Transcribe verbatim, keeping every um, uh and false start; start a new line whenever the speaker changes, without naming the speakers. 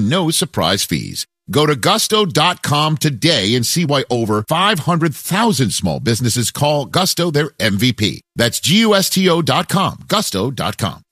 and no surprise fees. Go to gusto dot com today and see why over five hundred thousand small businesses call Gusto their M V P. That's G U S T O dot com, gusto dot com.